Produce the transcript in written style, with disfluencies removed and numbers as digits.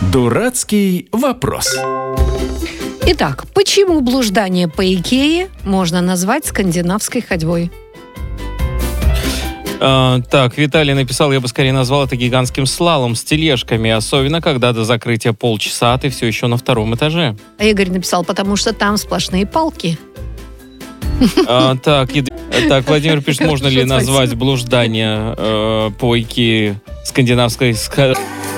Дурацкий вопрос. Итак, почему блуждание по Икее можно назвать скандинавской ходьбой? Так, Виталий написал, я бы скорее назвал это гигантским слалом с тележками, особенно когда до закрытия полчаса, а ты все еще на втором этаже. А Игорь написал, потому что там сплошные палки. Так, Владимир пишет, можно ли назвать блуждание по Икее скандинавской